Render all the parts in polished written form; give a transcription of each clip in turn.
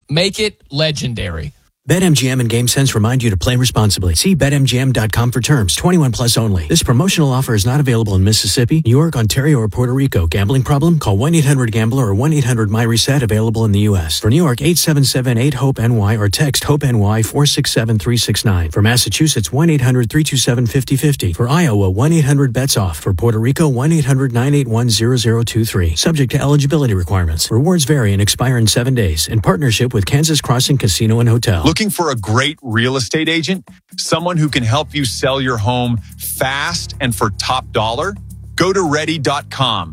Make it legendary. BetMGM and GameSense remind you to play responsibly. See BetMGM.com for terms. 21 plus only. This promotional offer is not available in Mississippi, New York, Ontario, or Puerto Rico. Gambling problem? Call 1-800-GAMBLER or 1-800-MyReset. Available in the U.S. For New York, 877-8-HOPE-NY or text HOPE-NY 467-369. For Massachusetts, 1-800-327-5050. For Iowa, 1-800-BETS-OFF. For Puerto Rico, 1-800-981-0023. Subject to eligibility requirements. Rewards vary and expire in 7 days. In partnership with Kansas Crossing Casino and Hotel. Looking for a great real estate agent? Someone who can help you sell your home fast and for top dollar? Go to ready.com,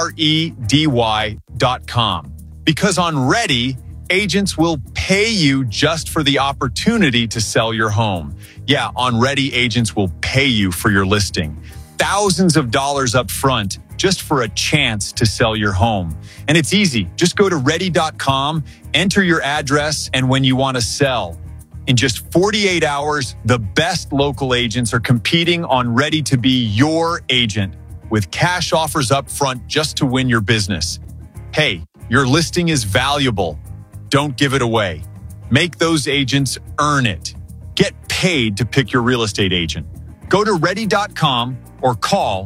REDY.com. Because on Ready, agents will pay you just for the opportunity to sell your home. Yeah, on Ready, agents will pay you for your listing. Thousands of dollars up front just for a chance to sell your home. And it's easy. Just go to ready.com, enter your address, and when you want to sell. In just 48 hours, the best local agents are competing on Ready to be your agent with cash offers up front just to win your business. Hey, your listing is valuable. Don't give it away. Make those agents earn it. Get paid to pick your real estate agent. Go to ready.com or call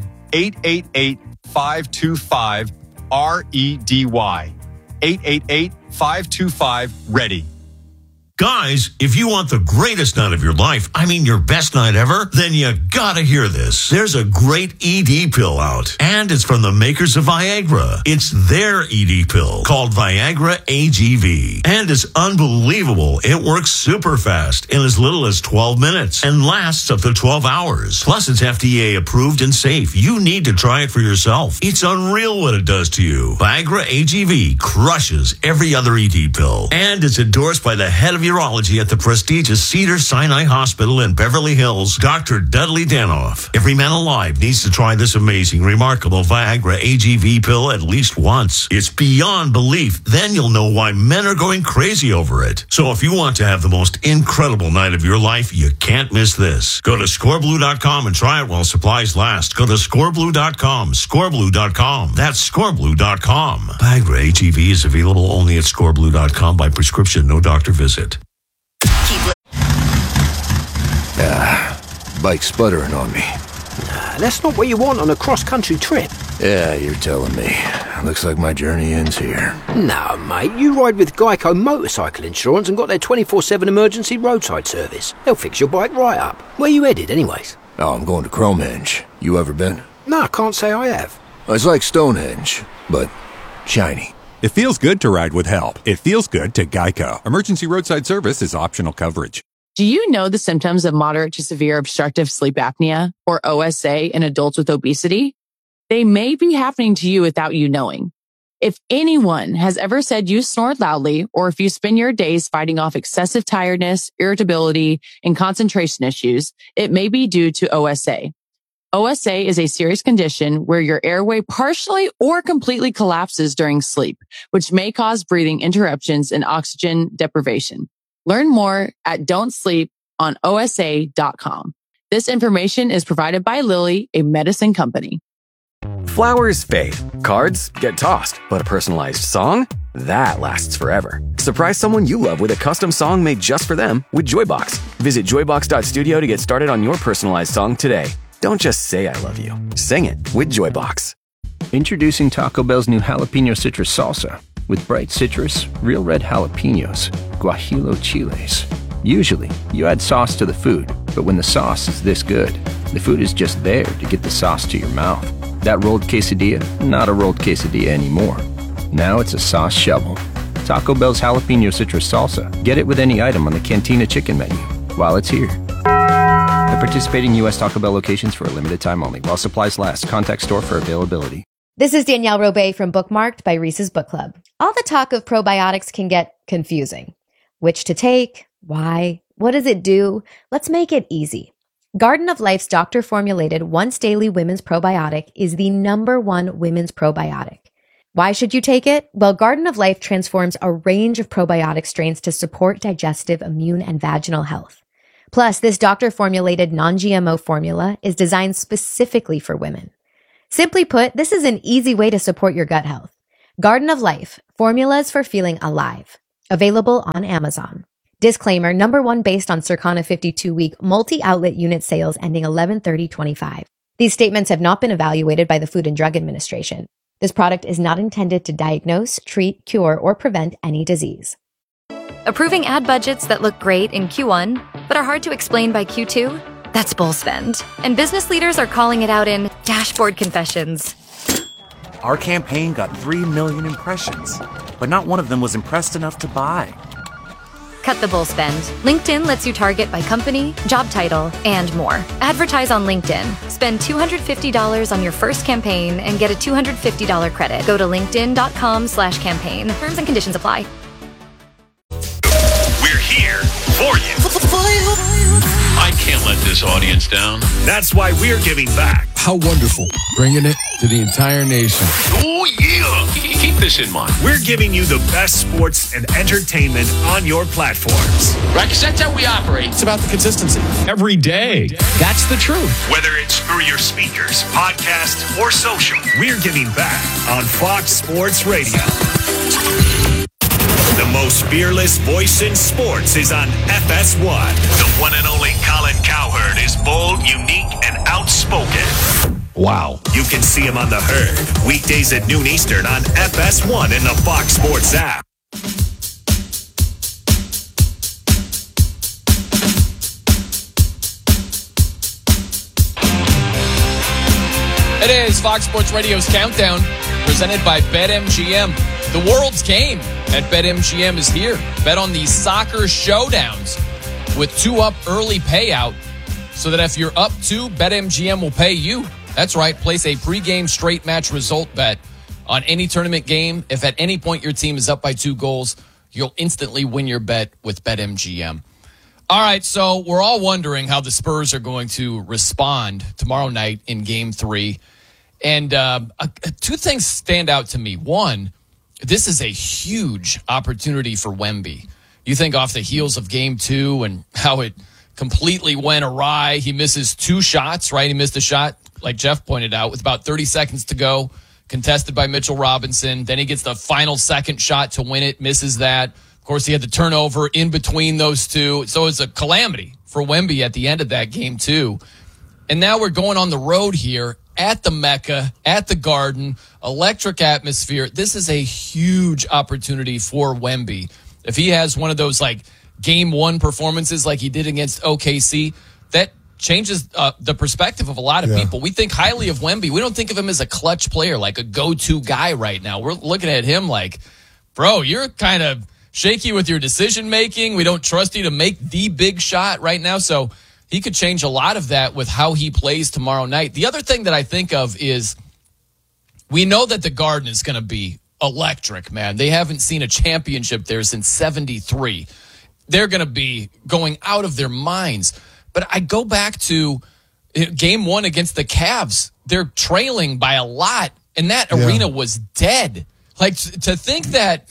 888-525-REDY. 888-525-READY. Guys, if you want the greatest night of your life, I mean your best night ever, then you gotta hear this. There's a great ED pill out, and it's from the makers of Viagra. It's their ED pill called Viagra AGV, and it's unbelievable. It works super fast in as little as 12 minutes and lasts up to 12 hours. Plus, it's FDA approved and safe. You need to try it for yourself. It's unreal what it does to you. Viagra AGV crushes every other ED pill, and it's endorsed by the head of urology at the prestigious Cedars-Sinai Hospital in Beverly Hills, Dr. Dudley Danoff. Every man alive needs to try this amazing, remarkable Viagra AGV pill at least once. It's beyond belief. Then you'll know why men are going crazy over it. So if you want to have the most incredible night of your life, you can't miss this. Go to scoreblue.com and try it while supplies last. Go to scoreblue.com, scoreblue.com. That's scoreblue.com. Viagra AGV is available only at scoreblue.com by prescription, no doctor visit. Bike's sputtering on me. That's not what you want on a cross-country trip. Yeah, you're telling me. Looks like my journey ends here. No, mate, you ride with Geico Motorcycle Insurance and got their 24/7 emergency roadside service. They'll fix your bike right up. Where you headed, anyways? Oh, I'm going to Cromenge. You ever been? No, I can't say I have. It's like Stonehenge, but shiny. It feels good to ride with help. It feels good to Geico. Emergency roadside service is optional coverage. Do you know the symptoms of moderate to severe obstructive sleep apnea, or OSA, in adults with obesity? They may be happening to you without you knowing. If anyone has ever said you snored loudly, or if you spend your days fighting off excessive tiredness, irritability, and concentration issues, it may be due to OSA. OSA is a serious condition where your airway partially or completely collapses during sleep, which may cause breathing interruptions and oxygen deprivation. Learn more at don'tsleeponosa.com. This information is provided by Lilly, a medicine company. Flowers fade, cards get tossed, but a personalized song? That lasts forever. Surprise someone you love with a custom song made just for them with Joybox. Visit joybox.studio to get started on your personalized song today. Don't just say I love you. Sing it with Joybox. Introducing Taco Bell's new jalapeno citrus salsa. With bright citrus, real red jalapenos, guajillo chiles. Usually, you add sauce to the food, but when the sauce is this good, the food is just there to get the sauce to your mouth. That rolled quesadilla, not a rolled quesadilla anymore. Now it's a sauce shovel. Taco Bell's jalapeno citrus salsa. Get it with any item on the Cantina chicken menu while it's here. At participating U.S. Taco Bell locations for a limited time only. While supplies last. Contact store for availability. This is Danielle Robay from Bookmarked by Reese's Book Club. All the talk of probiotics can get confusing. Which to take? Why? What does it do? Let's make it easy. Garden of Life's doctor-formulated once-daily women's probiotic is the #1 women's probiotic. Why should you take it? Well, Garden of Life transforms a range of probiotic strains to support digestive, immune, and vaginal health. Plus, this doctor-formulated non-GMO formula is designed specifically for women. Simply put, this is an easy way to support your gut health. Garden of Life, formulas for feeling alive. Available on Amazon. Disclaimer, number one based on Circana 52-week multi-outlet unit sales ending 11/30/25. These statements have not been evaluated by the Food and Drug Administration. This product is not intended to diagnose, treat, cure, or prevent any disease. Approving ad budgets that look great in Q1, but are hard to explain by Q2? That's bull spend. And business leaders are calling it out in dashboard confessions. Our campaign got 3 million impressions, but not one of them was impressed enough to buy. Cut the bull spend. LinkedIn lets you target by company, job title, and more. Advertise on LinkedIn. Spend $250 on your first campaign and get a $250 credit. Go to linkedin.com/campaign. Terms and conditions apply. We're here for you. I can't let this audience down. That's why we're giving back. How wonderful. Bringing it to the entire nation. Oh, yeah. Keep this in mind. We're giving you the best sports and entertainment on your platforms. Right, because that's how we operate. It's about the consistency. Every day. That's the truth. Whether it's through your speakers, podcast, or social, we're giving back on Fox Sports Radio. The most fearless voice in sports is on FS1. The one and only Colin Cowherd is bold, unique, and outspoken. Wow. You can see him on The Herd, weekdays at noon Eastern on FS1 and the Fox Sports app. It is Fox Sports Radio's Countdown, presented by BetMGM. The world's game at BetMGM is here. Bet on these soccer showdowns with 2-up early payout so that if you're up 2, BetMGM will pay you. That's right. Place a pregame straight match result bet on any tournament game. If at any point your team is up by 2 goals, you'll instantly win your bet with BetMGM. All right, so we're all wondering how the Spurs are going to respond tomorrow night in Game 3. And 2 things stand out to me. One, this is a huge opportunity for Wemby. You think off the heels of Game 2 and how it completely went awry. He misses 2 shots, right? He missed a shot, like Jeff pointed out, with about 30 seconds to go, contested by Mitchell Robinson. Then he gets the final second shot to win it, misses that. Of course, he had the turnover in between those 2. So it's a calamity for Wemby at the end of that Game 2. And now we're going on the road here at the Mecca, at the Garden, electric atmosphere. This is a huge opportunity for Wemby. If he has one of those like Game 1 performances like he did against OKC, that changes the perspective of a lot of people. We think highly of Wemby. We don't think of him as a clutch player, like a go-to guy right now. We're looking at him like, bro, you're kind of shaky with your decision-making. We don't trust you to make the big shot right now. So he could change a lot of that with how he plays tomorrow night. The other thing that I think of is we know that the Garden is going to be electric, man. They haven't seen a championship there since 73. They're going to be going out of their minds. But I go back to Game 1 against the Cavs. They're trailing by a lot, and that arena was dead. Like, to think that,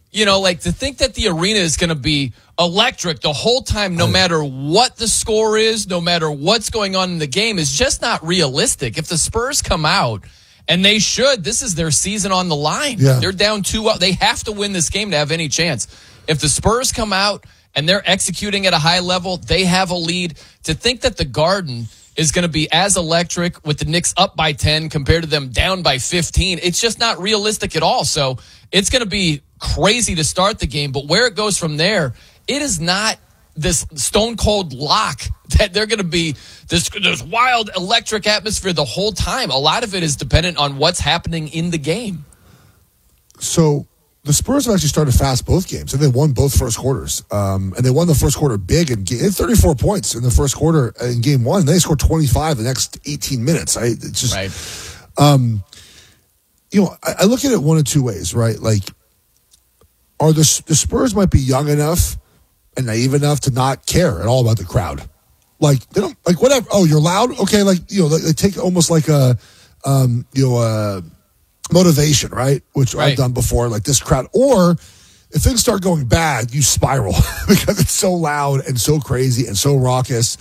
to think that the arena is going to be electric the whole time, no matter what the score is, no matter what's going on in the game, is just not realistic. If the Spurs come out, and they should, this is their season on the line. They're down 2-0. They have to win this game to have any chance. If the Spurs come out and they're executing at a high level, they have a lead. To think that the Garden is going to be as electric with the Knicks up by 10 compared to them down by 15, it's just not realistic at all. So it's going to be crazy to start the game, but where it goes from there, it is not this stone cold lock that they're going to be this wild electric atmosphere the whole time. A lot of it is dependent on what's happening in the game. So the Spurs have actually started fast both games, and they won both first quarters. And they won the first quarter big, and they had 34 points in the first quarter in Game 1. They scored 25 the next 18 minutes. It's just, I look at it one of 2 ways, right? Like, are the Spurs might be young enough and naive enough to not care at all about the crowd. Like, they don't, like, whatever. Oh, you're loud? Okay, they take almost like a motivation, right? Which I've done before, like this crowd. Or if things start going bad, you spiral because it's so loud and so crazy and so raucous.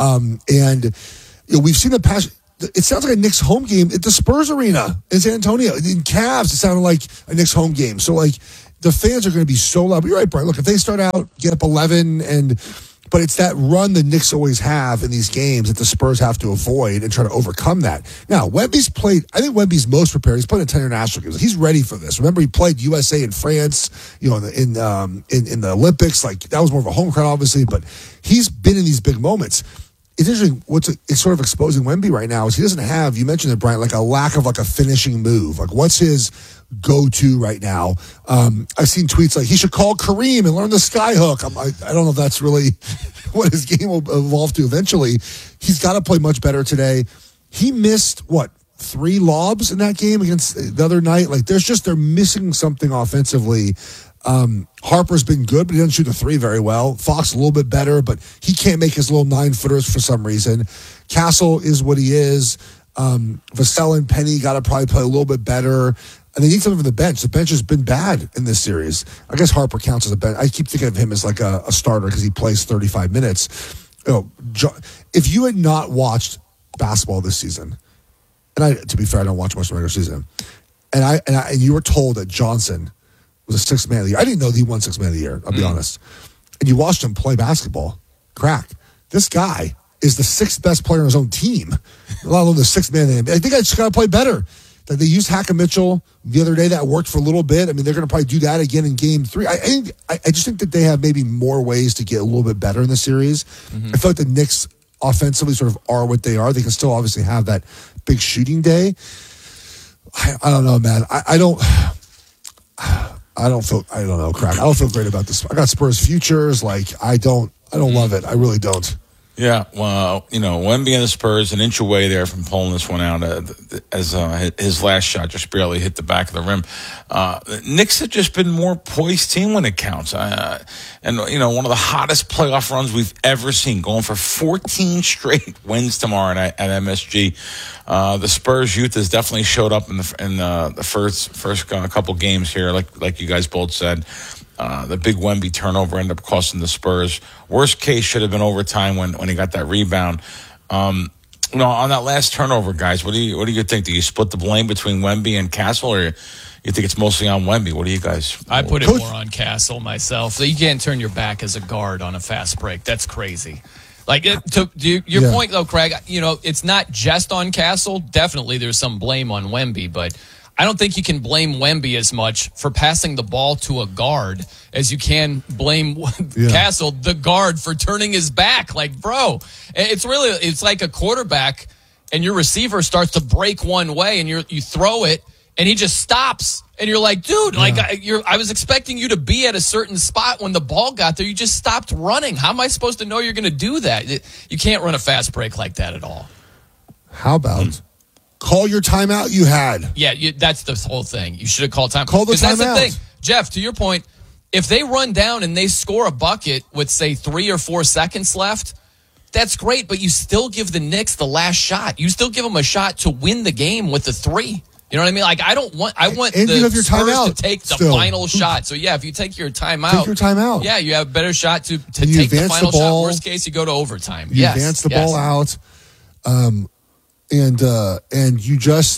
We've seen the past. It sounds like a Knicks home game at the Spurs arena in San Antonio. In Cavs, it sounded like a Knicks home game. So, like, the fans are going to be so loud. But you're right, Brian. Look, if they start out, get up 11, but it's that run the Knicks always have in these games that the Spurs have to avoid and try to overcome that. Now, Wemby's played, I think Wemby's most prepared. He's played in 10 international games. He's ready for this. Remember, he played USA and France, in the Olympics. Like, that was more of a home crowd, obviously, but he's been in these big moments. It's interesting. It's sort of exposing Wemby right now is he doesn't have, you mentioned it, Brian, like a lack of like a finishing move. Like, what's his go-to right now? I've seen tweets like he should call Kareem and learn the sky hook. I don't know if that's really what his game will evolve to eventually. He's got to play much better today. He missed 3 lobs in that game against the other night. Like, they're missing something offensively. Harper's been good, but he doesn't shoot the 3 very well. Fox a little bit better, but he can't make his little 9-footers for some reason. Castle is what he is. Vassell and Penny got to probably play a little bit better. And they need something from the bench. The bench has been bad in this series. I guess Harper counts as a bench. I keep thinking of him as like a starter because he plays 35 minutes. If you had not watched basketball this season, and to be fair, I don't watch much of the regular season, and you were told that Johnson was a 6th man of the year. I didn't know that he won 6th man of the year, I'll be honest. And you watched him play basketball. Crack. This guy is the 6th best player on his own team, let alone the 6th man of the year. I think I just got to play better. That they used Hackett Mitchell the other day. That worked for a little bit. I mean, they're going to probably do that again in game 3. I just think that they have maybe more ways to get a little bit better in the series. Mm-hmm. I feel like the Knicks offensively sort of are what they are. They can still obviously have that big shooting day. I don't know, man. I don't know, Crack. I don't feel great about this. I got Spurs futures. Like, I don't love it. I really don't. Yeah, well, Wemby and the Spurs an inch away there from pulling this one out as his last shot just barely hit the back of the rim. The Knicks have just been more poised team when it counts. And one of the hottest playoff runs we've ever seen, going for 14 straight wins tomorrow night at MSG. The Spurs youth has definitely showed up in the first couple games here, like you guys both said. The big Wemby turnover ended up costing the Spurs. Worst case should have been overtime when he got that rebound. On that last turnover, guys, what do you think? Do you split the blame between Wemby and Castle, or you think it's mostly on Wemby? What do you guys? I put it more on Castle myself. So you can't turn your back as a guard on a fast break. That's crazy. Like, to your point, though, Craig, it's not just on Castle. Definitely there's some blame on Wemby, but I don't think you can blame Wemby as much for passing the ball to a guard as you can blame Castle, the guard, for turning his back. Like, bro, it's like a quarterback and your receiver starts to break one way and you throw it and he just stops. And you're like, dude, I was expecting you to be at a certain spot when the ball got there. You just stopped running. How am I supposed to know you're going to do that? You can't run a fast break like that at all. How about call your timeout you had? Yeah, that's the whole thing. You should have called timeout. Call the timeout. That's the thing. Jeff, to your point, if they run down and they score a bucket with, say, 3 or 4 seconds left, that's great, but you still give the Knicks the last shot. You still give them a shot to win the game with the 3. You know what I mean? Like, I want and the you have your Spurs timeout to take the still. final shot. So, yeah, if you take your timeout. Take your timeout. Yeah, you have a better shot to you take the final ball. shot. Worst case, you go to overtime. You advance the ball out. And you just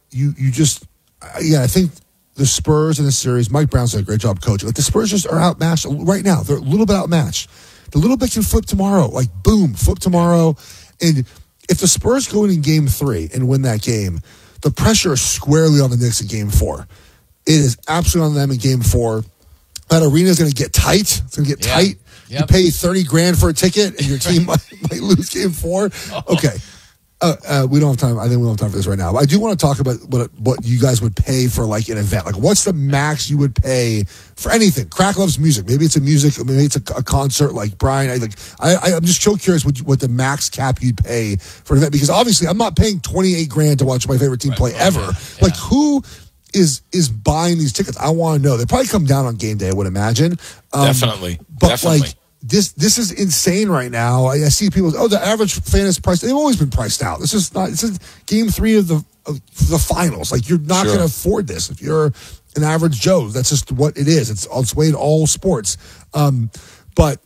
I think the Spurs in this series, Mike Brown's done a great job coaching. Like, the Spurs just are outmatched right now. They're a little bit outmatched. The little bit can flip tomorrow. Like, boom, flip tomorrow. And if the Spurs go in game 3 and win that game, the pressure is squarely on the Knicks in game 4. It is absolutely on them in game 4. That arena is going to get tight. It's going to get tight. Yep. You pay $30,000 for a ticket, and your team might lose game 4. Okay. We don't have time. I think we don't have time for this right now. But I do want to talk about what you guys would pay for, like, an event. Like, what's the max you would pay for anything? Crack loves music. Maybe it's a music. Maybe it's a concert. Like, Brian, I'm just so curious what the max cap you'd pay for an event, because obviously I'm not paying $28,000 to watch my favorite team play ever. Yeah. Like, who is buying these tickets? I want to know. They probably come down on game day, I would imagine. Definitely. But like, this is insane right now. I see people. The average fan is priced. They've always been priced out. This is game 3 of the finals. Like, you're not going to afford this if you're an average Joe. That's just what it is. It's way in all sports. But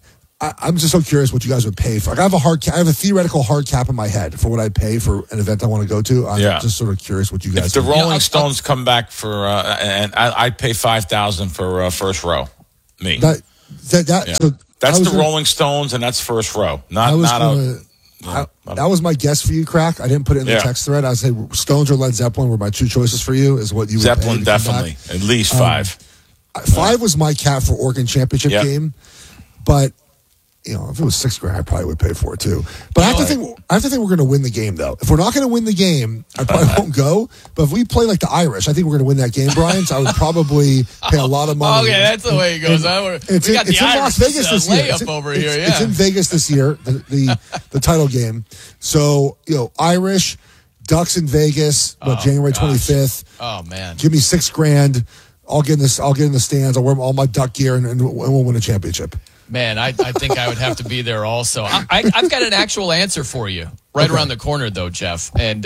I'm just so curious what you guys would pay for. Like, I have a theoretical hard cap in my head for what I'd pay for an event I want to go to. I'm just sort of curious what you guys. If the Rolling Stones come back for, and I'd pay $5,000 for first row. Me. So that's the Rolling Stones, and that's first row. That was my guess for you, Crack. I didn't put it in the text thread. I'd say Stones or Led Zeppelin were my two choices for you. Is what you would Zeppelin pay definitely at least $5. $5 was my cap for Oregon Championship game, but. You know, if it was $6,000, I probably would pay for it too. But I have to think we're going to win the game, though. If we're not going to win the game, I probably won't go. But if we play like the Irish, I think we're going to win that game, Brian. So I would probably pay a lot of money. Okay, that's the way it goes. It's in Las Vegas this year. It's in Vegas this year, the title game. So Irish, Ducks in Vegas, January 25th. Oh man, give me $6,000. I'll get in the stands. I'll wear all my Duck gear, and we'll win a championship. Man, I think I would have to be there also. I've got an actual answer for you around the corner, though, Jeff. And,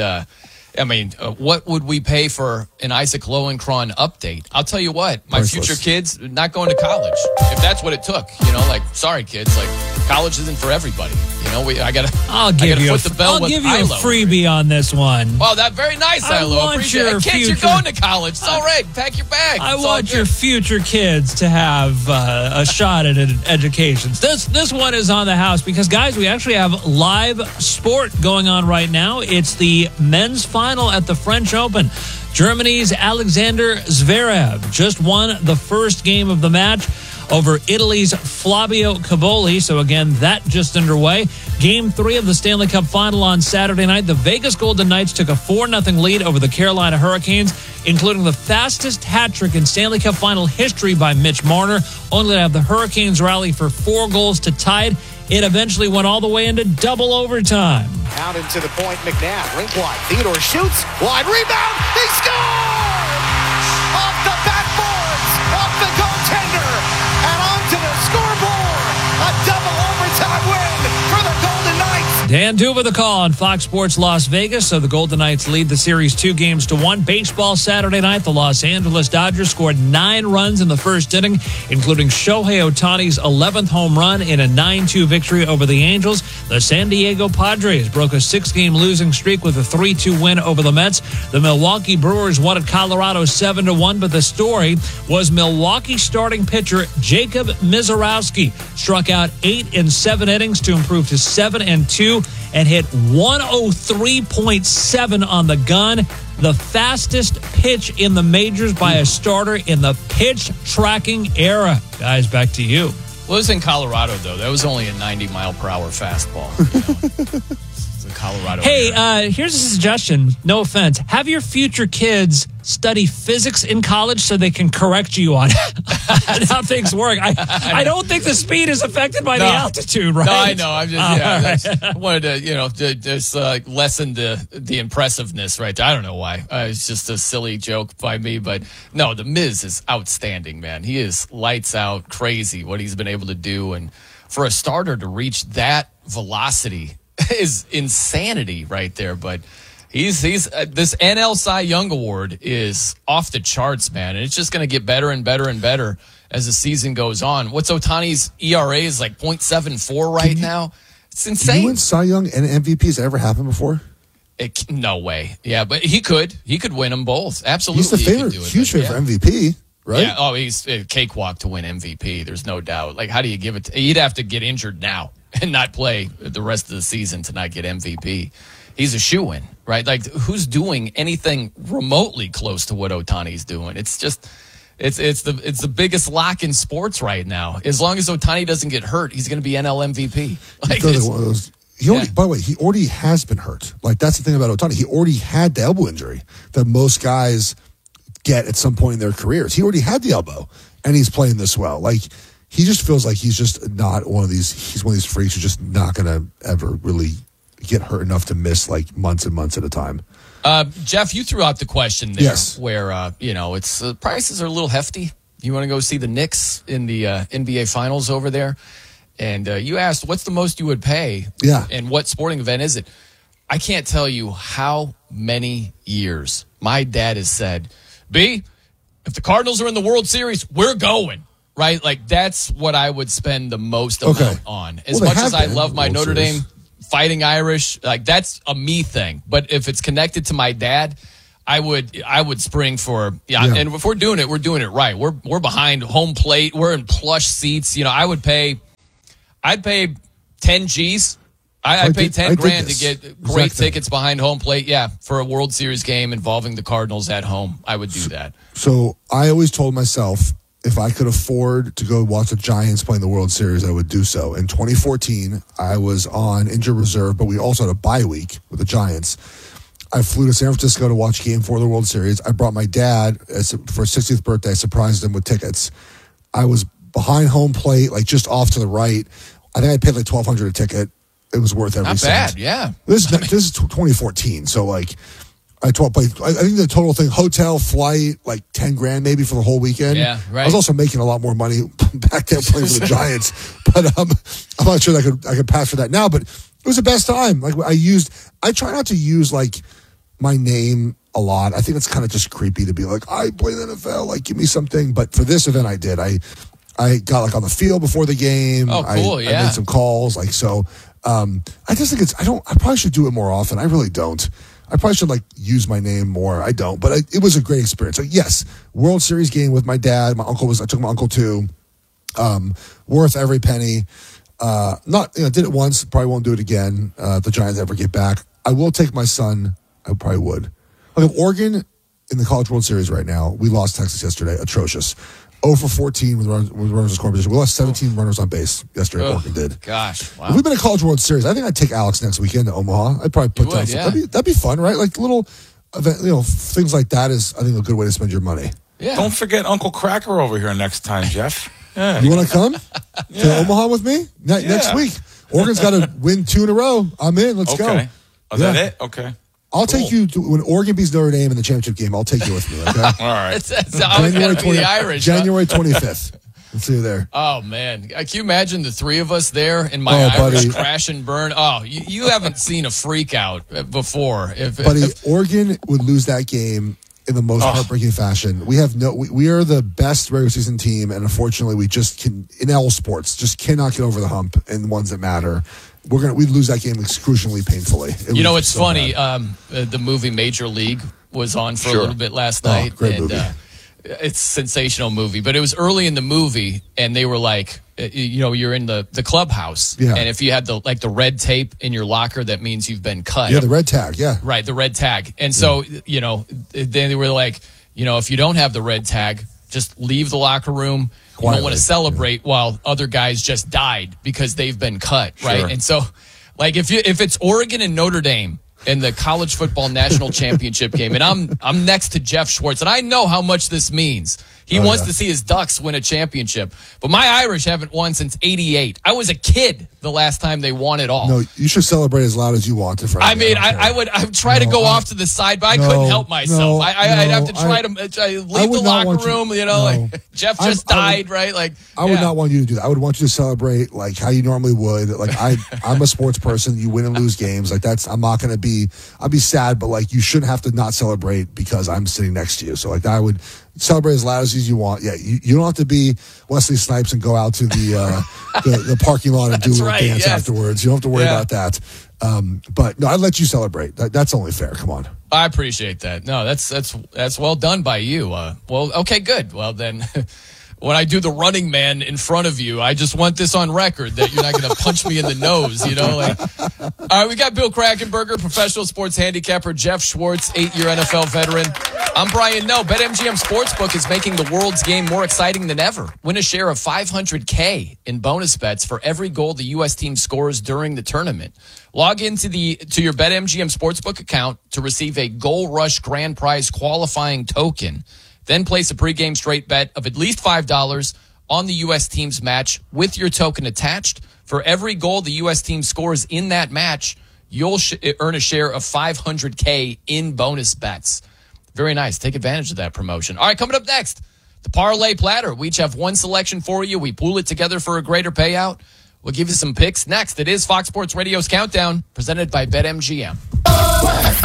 what would we pay for an Isaac Lowenkron update? I'll tell you what, my future kids not going to college, if that's what it took. Sorry, kids, college isn't for everybody. I'll give you a freebie on this one. Oh, that very nice, Ilo. Appreciate it. Kids, you're going to college. It's all right. Pack your bags. I want your future kids to have a shot at an education. This one is on the house because, guys, we actually have live sport going on right now. It's the men's final at the French Open. Germany's Alexander Zverev just won the first game of the match over Italy's Flavio Caboli. So again, that just underway. Game 3 of the Stanley Cup Final on Saturday night. The Vegas Golden Knights took a 4-0 lead over the Carolina Hurricanes, including the fastest hat trick in Stanley Cup Final history by Mitch Marner, only to have the Hurricanes rally for 4 goals to tie it. It eventually went all the way into double overtime. Out into the point, McNabb, rink wide. Theodore shoots, wide rebound, they score! Off the backboards, off the goaltender, and onto the scoreboard. A double overtime win for the Golden Knights. Dan Duva the call on Fox Sports Las Vegas. So the Golden Knights lead the series 2-1. Baseball Saturday night, the Los Angeles Dodgers scored 9 runs in the first inning, including Shohei Ohtani's 11th home run in a 9-2 victory over the Angels. The San Diego Padres broke a 6-game losing streak with a 3-2 win over the Mets. The Milwaukee Brewers won at Colorado 7-1, but the story was Milwaukee starting pitcher Jacob Misiorowski struck out 8 in 7 innings to improve to 7-2 and hit 103.7 on the gun, the fastest pitch in the majors by a starter in the pitch tracking era. Guys, back to you. Well, it was in Colorado, though. That was only a 90-mile-per-hour fastball. It's a Colorado. Hey, here's a suggestion. No offense. Have your future kids study physics in college so they can correct you on how things work. I don't think the speed is affected by the altitude, right? No, I know. I'm just, I wanted to, just lessen the impressiveness, right? I don't know why. It's just a silly joke by me, but no, the Miz is outstanding, man. He is lights out, crazy what he's been able to do, and for a starter to reach that velocity is insanity right there. But He's this NL Cy Young Award is off the charts, man. And it's just going to get better and better and better as the season goes on. What's Ohtani's ERA is like 0.74 right now. It's insane. Did you win Cy Young and MVP? Has that ever happened before? No way. Yeah, but he could win them both. Absolutely. He's the favorite, huge favorite for MVP, right? Yeah. Oh, he's a cakewalk to win MVP. There's no doubt. Like, how do you give it? He'd have to get injured now and not play the rest of the season to not get MVP. He's a shoo-in, right? Like, who's doing anything remotely close to what Ohtani's doing? It's just, it's the biggest lock in sports right now. As long as Ohtani doesn't get hurt, he's going to be NL MVP. Like, by the way, he already has been hurt. Like, that's the thing about Ohtani. He already had the elbow injury that most guys get at some point in their careers. He already had the elbow, and he's playing this well. Like, he just feels like he's just not one of these. He's one of these freaks who's just not going to ever really get hurt enough to miss like months and months at a time. Jeff, you threw out the question there, yes, where it's prices are a little hefty. You want to go see the Knicks in the NBA Finals over there, and you asked what's the most you would pay, and what sporting event is it? I can't tell you how many years my dad has said, B, if the Cardinals are in the World Series, we're going. right? Like, that's what I would spend the most amount on. As much as I love my Notre Dame Fighting Irish, like, that's a me thing. But if it's connected to my dad, I would spring for and if we're doing it right. We're behind home plate. We're in plush seats. I'd pay 10 G's. I'd pay 10 grand to get great tickets behind home plate. Yeah, for a World Series game involving the Cardinals at home, I would do that. So I always told myself if I could afford to go watch the Giants play in the World Series, I would do so. In 2014, I was on injured reserve, but we also had a bye week with the Giants. I flew to San Francisco to watch Game 4 of the World Series. I brought my dad for his 60th birthday. I surprised him with tickets. I was behind home plate, like just off to the right. I think I paid like $1,200 a ticket. It was worth every cent. Not bad, yeah. This is 2014, so like I think the total thing, hotel, flight, like 10 grand maybe for the whole weekend. Yeah, right. I was also making a lot more money back then playing for the Giants, but I'm not sure that I could pass for that now. But it was the best time. Like I try not to use like my name a lot. I think it's kind of just creepy to be like, I play in the NFL, like give me something. But for this event, I did. I got like on the field before the game. Oh, cool! I made some calls, like so. I just think I probably should do it more often. I really don't. I probably should like use my name more. I don't, but it was a great experience. Like, yes, World Series game with my dad. I took my uncle too. Worth every penny. Did it once. Probably won't do it again. If the Giants ever get back, I will take my son. I probably would. Like Oregon in the College World Series right now. We lost Texas yesterday. Atrocious. 0 for 14 with runners in scoring position. We lost 17 runners on base yesterday. Oregon did. Gosh, wow. If we've been a College World Series, I think I'd take Alex next weekend to Omaha. I'd probably put down some. That'd be fun, right? Like little, things like that is, I think, a good way to spend your money. Yeah. Don't forget Uncle Cracker over here next time, Jeff. Yeah. You want to come to Omaha with me next week? Oregon's got to win 2 in a row. I'm in. Let's go. Is that it? Okay. I'll take you to when Oregon beats Notre Dame in the championship game. I'll take you with me. Okay. All right. January 25th. We'll see you there. Oh man, can you imagine the three of us there in my Irish crash and burn? Oh, you haven't seen a freak out before. Buddy, Oregon would lose that game in the most heartbreaking fashion. We are the best regular season team, and unfortunately, we just in all sports just cannot get over the hump in the ones that matter. We'd lose that game excruciatingly painfully. It's so funny. The movie Major League was on for a little bit last night. Great movie. It's a sensational movie, but it was early in the movie, and they were like, you're in the clubhouse, and if you had the red tape in your locker, that means you've been cut. Yeah, the red tag. Yeah, right, the red tag. And so then they were like, if you don't have the red tag, just leave the locker room. You don't want to celebrate while other guys just died because they've been cut, right? Sure. And so, like, if it's Oregon and Notre Dame in the college football national championship game, and I'm next to Jeff Schwartz, and I know how much this means. He wants to see his Ducks win a championship. But my Irish haven't won since '88. I was a kid the last time they won it all. No, you should celebrate as loud as you want to. I mean, I would try to go off to the side, but I couldn't help myself. I'd have to try to leave the locker room, like Jeff just died, right? Like I would not want you to do that. I would want you to celebrate like how you normally would. Like I'm a sports person. You win and lose games. Like I'm not going to be, I'll be sad, but like you shouldn't have to not celebrate because I'm sitting next to you. So like I would celebrate as loud as you want. Yeah, you don't have to be Wesley Snipes and go out to the parking lot and do a little dance afterwards. You don't have to worry about that. But no, I'd let you celebrate. That's only fair. Come on. I appreciate that. No, that's well done by you. Well, okay, good. Well, then when I do the running man in front of you, I just want this on record that you're not going to punch me in the nose, All right, we got Bill Krakenberger, professional sports handicapper, Jeff Schwartz, 8-year NFL veteran. I'm Brian Noe. BetMGM Sportsbook is making the world's game more exciting than ever. Win a share of $500K in bonus bets for every goal the U.S. team scores during the tournament. Log into your BetMGM Sportsbook account to receive a Goal Rush Grand Prize qualifying token. Then place a pregame straight bet of at least $5 on the U.S. team's match with your token attached. For every goal the U.S. team scores in that match, you'll earn a share of $500K in bonus bets. Very nice. Take advantage of that promotion. All right, coming up next, the Parlay Platter. We each have one selection for you. We pool it together for a greater payout. We'll give you some picks next. It is Fox Sports Radio's Countdown, presented by BetMGM.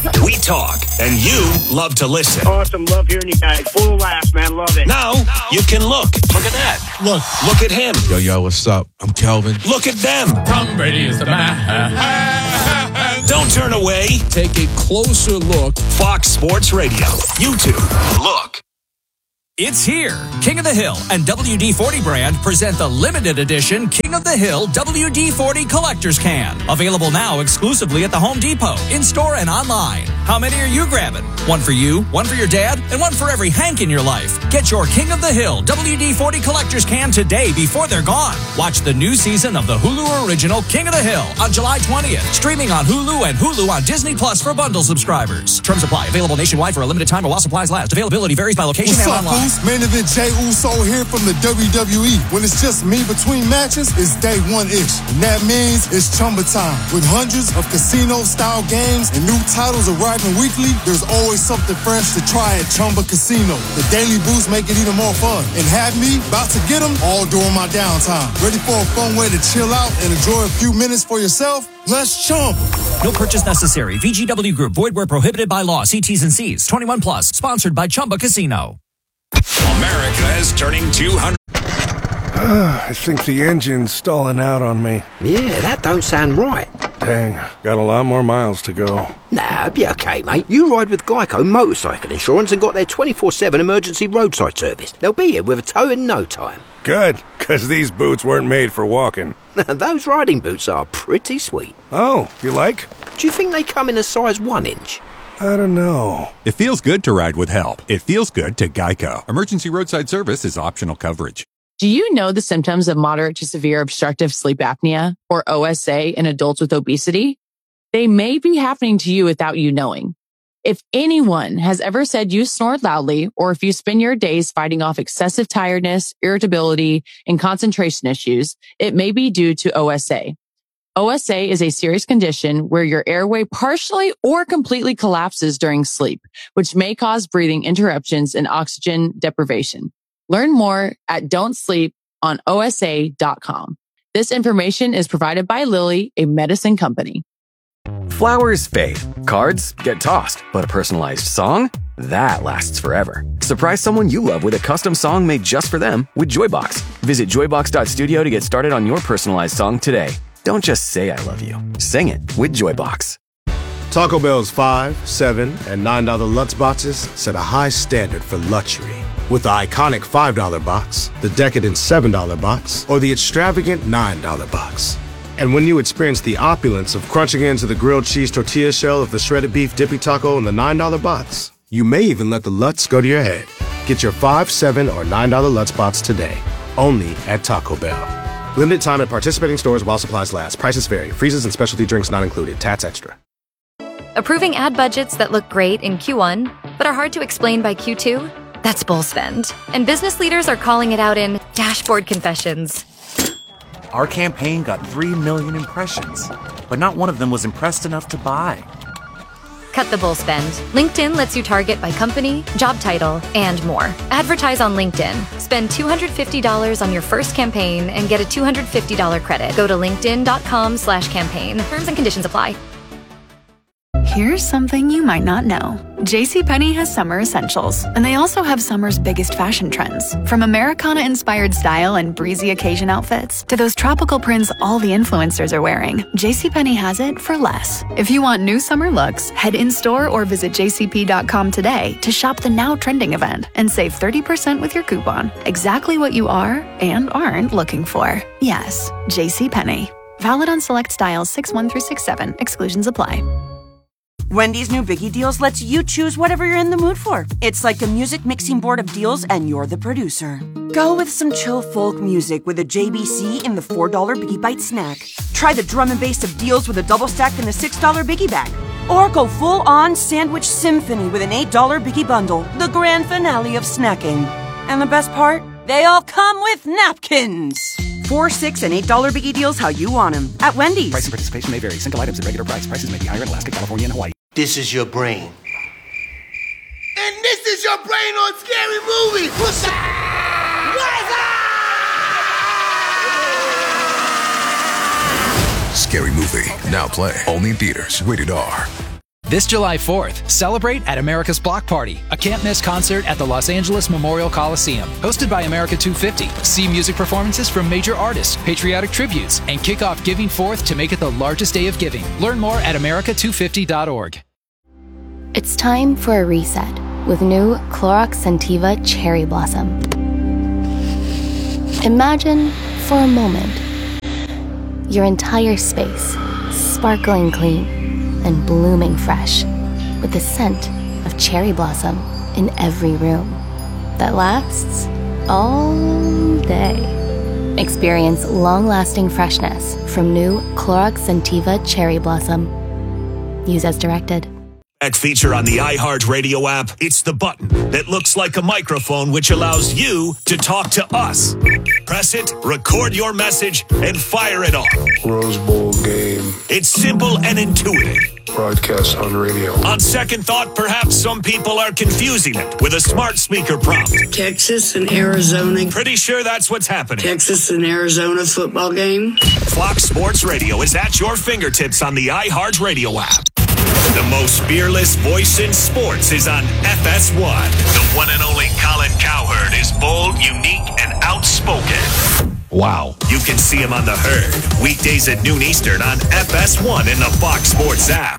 We talk, and you love to listen. Awesome. Love hearing you guys. Full of laughs, man. Love it. Now, you can look. Look at that. Look at him. Yo, what's up? I'm Kelvin. Look at them. Tom Brady is the man. Don't turn away. Take a closer look. Fox Sports Radio. YouTube. Look. It's here. King of the Hill and WD-40 brand present the limited edition King of the Hill WD-40 Collector's Can. Available now exclusively at the Home Depot, in-store and online. How many are you grabbing? One for you, one for your dad, and one for every Hank in your life. Get your King of the Hill WD-40 Collector's Can today before they're gone. Watch the new season of the Hulu original King of the Hill on July 20th. Streaming on Hulu and Hulu on Disney Plus for bundle subscribers. Terms apply. Available nationwide for a limited time or while supplies last. Availability varies by location and online. Main event Jey Uso here from the WWE. When it's just me between matches, it's day one-ish. And that means it's Chumba time. With hundreds of casino-style games and new titles arriving weekly, there's always something fresh to try at Chumba Casino. The daily boosts make it even more fun. And have me about to get them all during my downtime. Ready for a fun way to chill out and enjoy a few minutes for yourself? Let's Chumba. No purchase necessary. VGW Group. Void where prohibited by law. See T's and C's. 21 plus. Sponsored by Chumba Casino. America is turning 200. I think the engine's stalling out on me. Yeah, that don't sound right. Dang, got a lot more miles to go. Nah, be okay, mate. You ride with Geico Motorcycle Insurance and got their 24/7 emergency roadside service. They'll be here with a tow in no time. Good, because these boots weren't made for walking. Those riding boots are pretty sweet. Oh, you like? Do you think they come in a size 1 inch? I don't know. It feels good to ride with help. It feels good to Geico. Emergency roadside service is optional coverage. Do you know the symptoms of moderate to severe obstructive sleep apnea, or OSA, in adults with obesity? They may be happening to you without you knowing. If anyone has ever said you snore loudly, or if you spend your days fighting off excessive tiredness, irritability, and concentration issues, it may be due to OSA. OSA is a serious condition where your airway partially or completely collapses during sleep, which may cause breathing interruptions and oxygen deprivation. Learn more at don'tsleeponosa.com. This information is provided by Lilly, a medicine company. Flowers fade, cards get tossed, but a personalized song? That lasts forever. Surprise someone you love with a custom song made just for them with Joybox. Visit joybox.studio to get started on your personalized song today. Don't just say I love you. Sing it with Joybox. Taco Bell's $5, $7, and $9 Lutz boxes set a high standard for luxury. With the iconic $5 box, the decadent $7 box, or the extravagant $9 box. And when you experience the opulence of crunching into the grilled cheese tortilla shell of the shredded beef dippy taco in the $9 box, you may even let the Lutz go to your head. Get your $5, $7, or $9 Lutz box today, only at Taco Bell. Limited time at participating stores while supplies last. Prices vary. Freezes and specialty drinks not included. Tats extra. Approving ad budgets that look great in Q1, but are hard to explain by Q2? That's bull spend. And business leaders are calling it out in dashboard confessions. Our campaign got 3 million impressions, but not one of them was impressed enough to buy. Cut the bull spend. LinkedIn lets you target by company, job title, and more. Advertise on LinkedIn. Spend $250 on your first campaign and get a $250 credit. Go to linkedin.com/campaign. Terms and conditions apply. Here's something you might not know. JCPenney has summer essentials, and they also have summer's biggest fashion trends. From Americana-inspired style and breezy occasion outfits to those tropical prints all the influencers are wearing, JCPenney has it for less. If you want new summer looks, head in-store or visit jcp.com today to shop the now trending event and save 30% with your coupon. Exactly what you are and aren't looking for. Yes, JCPenney. Valid on select styles 6-1 through 6-7. Exclusions apply. Wendy's new Biggie Deals lets you choose whatever you're in the mood for. It's like a music mixing board of deals, and you're the producer. Go with some chill folk music with a JBC in the $4 Biggie Bite snack. Try the drum and bass of deals with a double stack in the $6 Biggie Bag. Or go full-on sandwich symphony with an $8 Biggie Bundle, the grand finale of snacking. And the best part? They all come with napkins. $4, $6, and $8 Biggie Deals how you want them. At Wendy's. Price and participation may vary. Single items at regular price. Prices may be higher in Alaska, California, and Hawaii. This is your brain. And this is your brain on Scary Movie. What's up? Scary Movie. Now play. Only in theaters. Rated R. This July 4th, celebrate at America's Block Party, a can't-miss concert at the Los Angeles Memorial Coliseum. Hosted by America 250. See music performances from major artists, patriotic tributes, and kick off Giving Forth to make it the largest day of giving. Learn more at america250.org. It's time for a reset with new Clorox Scentiva Cherry Blossom. Imagine, for a moment, your entire space sparkling clean and blooming fresh with the scent of cherry blossom in every room that lasts all day. Experience long-lasting freshness from new Clorox Scentiva Cherry Blossom. Use as directed. Feature on the iHeartRadio app. It's the button that looks like a microphone, which allows you to talk to us. Press it, record your message, and fire it off. Rose Bowl game. It's simple and intuitive. Broadcast on radio. On second thought, perhaps some people are confusing it with a smart speaker prompt. Texas and Arizona. Pretty sure that's what's happening. Texas and Arizona football game. Fox Sports Radio is at your fingertips on the iHeartRadio app. The most fearless voice in sports is on FS1. The one and only Colin Cowherd is bold, unique, and outspoken. Wow. You can see him on The Herd, weekdays at noon Eastern on FS1 in the Fox Sports app.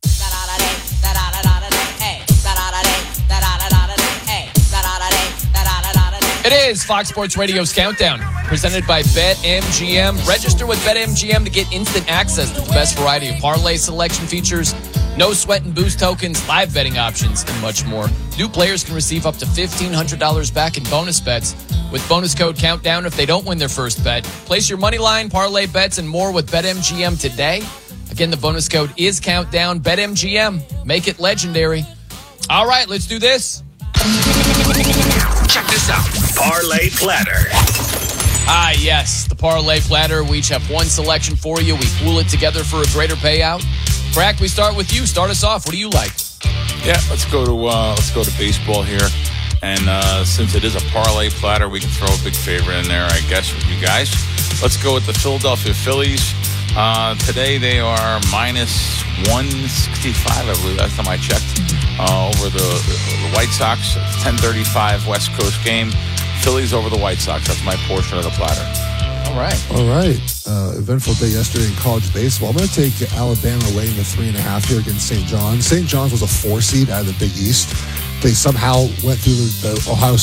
It is Fox Sports Radio's Countdown, presented by BetMGM. Register with BetMGM to get instant access to the best variety of parlay selection features, no sweat and boost tokens, live betting options, and much more. New players can receive up to $1,500 back in bonus bets with bonus code Countdown if they don't win their first bet. Place your money line, parlay bets, and more with BetMGM today. Again, the bonus code is Countdown. BetMGM. Make it legendary. All right, let's do this. Check this out. Parlay Platter. Ah, yes, the Parlay Platter. We each have one selection for you. We pool it together for a greater payout. Crack, we start with you. Start us off. What do you like? Yeah, let's go to baseball here. And since it is a Parlay Platter, we can throw a big favorite in there, I guess, with you guys. Let's go with the Philadelphia Phillies. Today they are minus 165, I believe. Last time I checked. Over the White Sox, 10:35 West Coast game. Phillies over the White Sox. That's my portion of the platter. All right. Eventful day yesterday in college baseball. I'm going to take Alabama away in the 3.5 here against St. John's. St. John's was a 4 seed out of the Big East. They somehow went through the Florida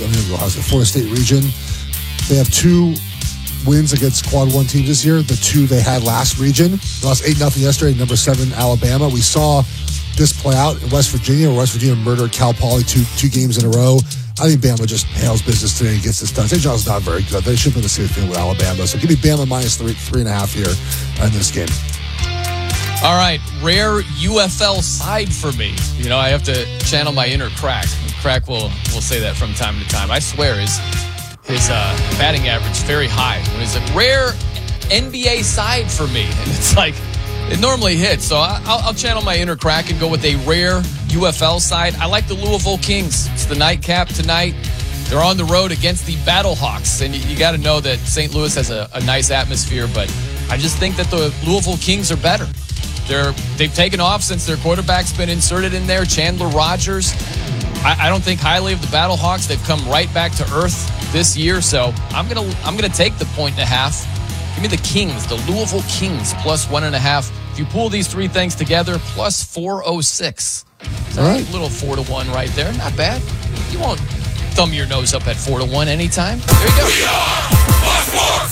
State region. They have 2 wins against quad 1 teams this year. The 2 they had last region. They lost 8-0 yesterday, number 7 Alabama. We saw this play out in West Virginia, where West Virginia murdered Cal Poly two games in a row. I think Bama just handles business today and gets this done. St. John's not very good. They should be in the same field with Alabama. So give me Bama minus 3.5 here in this game. All right, rare UFL side for me. You know, I have to channel my inner Crack. Crack will say that from time to time. I swear his batting average is very high. It's a rare NBA side for me, and it's like it normally hits. So I'll channel my inner Crack and go with a rare UFL side. I like the Louisville Kings. It's the nightcap tonight. They're on the road against the Battlehawks, and you got to know that St. Louis has a nice atmosphere, but I just think that the Louisville Kings are better. They've taken off since their quarterback's been inserted in there, Chandler Rogers. I don't think highly of the Battlehawks. They've come right back to earth this year, so I'm gonna take the 1.5. Give me the Kings, the Louisville Kings, plus 1.5. If you pull these 3 things together, plus 406. All right, a little 4-1 right there. Not bad. You won't thumb your nose up at 4-1 anytime. There you go.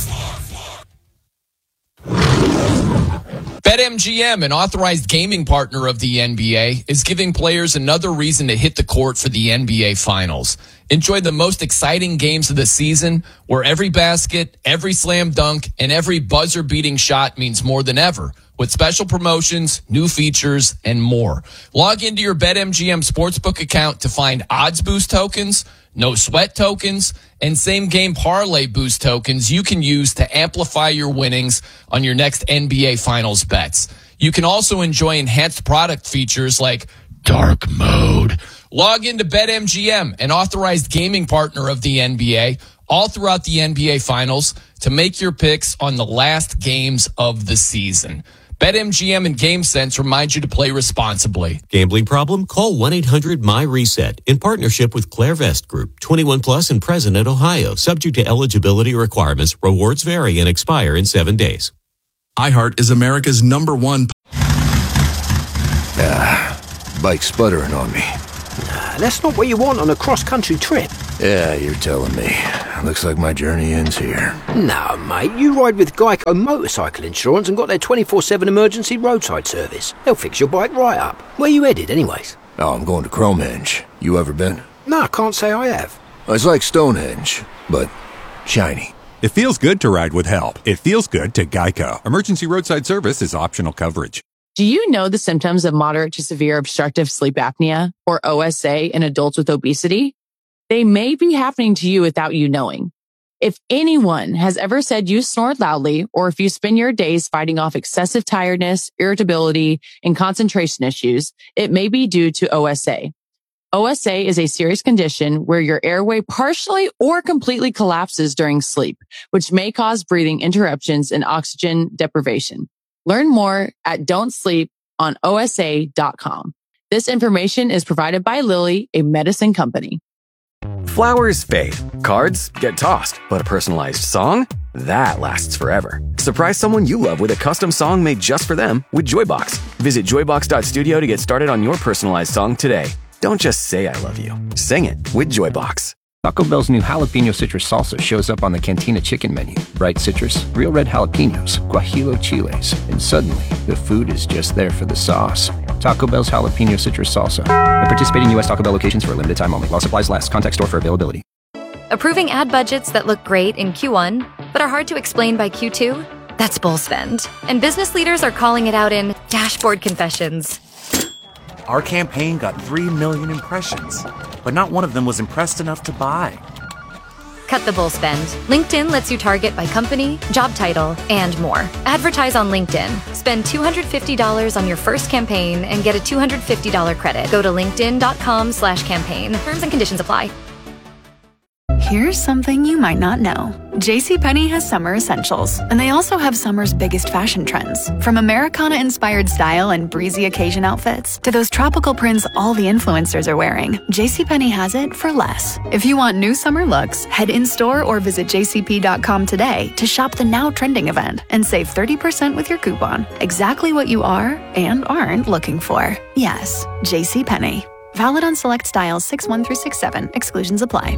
BetMGM, an authorized gaming partner of the NBA, is giving players another reason to hit the court for the NBA Finals. Enjoy the most exciting games of the season, where every basket, every slam dunk, and every buzzer-beating shot means more than ever, with special promotions, new features, and more. Log into your BetMGM Sportsbook account to find odds boost tokens, no sweat tokens, and same game parlay boost tokens you can use to amplify your winnings on your next NBA Finals bets. You can also enjoy enhanced product features like dark mode. Log into BetMGM, an authorized gaming partner of the NBA, all throughout the NBA Finals to make your picks on the last games of the season. BetMGM and GameSense remind you to play responsibly. Gambling problem? Call 1-800-MY-RESET in partnership with Clairvest Group. 21 plus in President, Ohio. Subject to eligibility requirements. Rewards vary and expire in 7 days. iHeart is America's #1. Bike sputtering on me. That's not what you want on a cross-country trip. Yeah, you're telling me. Looks like my journey ends here. No, mate, you ride with Geico Motorcycle Insurance and got their 24/7 emergency roadside service. They'll fix your bike right up. Where you headed, anyways? Oh, I'm going to Cromehenge. You ever been? No, I can't say I have. It's like Stonehenge, but shiny. It feels good to ride with help. It feels good to Geico. Emergency roadside service is optional coverage. Do you know the symptoms of moderate to severe obstructive sleep apnea, or OSA, in adults with obesity? They may be happening to you without you knowing. If anyone has ever said you snore loudly, or if you spend your days fighting off excessive tiredness, irritability, and concentration issues, it may be due to OSA. OSA is a serious condition where your airway partially or completely collapses during sleep, which may cause breathing interruptions and oxygen deprivation. Learn more at don'tsleeponosa.com. This information is provided by Lilly, a medicine company. Flowers fade, cards get tossed, but a personalized song? That lasts forever. Surprise someone you love with a custom song made just for them with Joybox. Visit joybox.studio to get started on your personalized song today. Don't just say I love you. Sing it with Joybox. Taco Bell's new jalapeno citrus salsa shows up on the Cantina chicken menu. Bright citrus, real red jalapenos, guajillo chiles, and suddenly the food is just there for the sauce. Taco Bell's jalapeno citrus salsa. At participating U.S. Taco Bell locations for a limited time only. While supplies last. Contact store for availability. Approving ad budgets that look great in Q1, but are hard to explain by Q2? That's bull spend. And business leaders are calling it out in dashboard confessions. Our campaign got 3 million impressions, but not one of them was impressed enough to buy. Cut the bull spend. LinkedIn lets you target by company, job title, and more. Advertise on LinkedIn. Spend $250 on your first campaign and get a $250 credit. Go to linkedin.com/campaign. Terms and conditions apply. Here's something you might not know. JCPenney has summer essentials, and they also have summer's biggest fashion trends. From Americana-inspired style and breezy occasion outfits to those tropical prints all the influencers are wearing, JCPenney has it for less. If you want new summer looks, head in-store or visit jcp.com today to shop the now trending event and save 30% with your coupon. Exactly what you are and aren't looking for. Yes, JCPenney. Valid on select styles 6-1 through 6-7. Exclusions apply.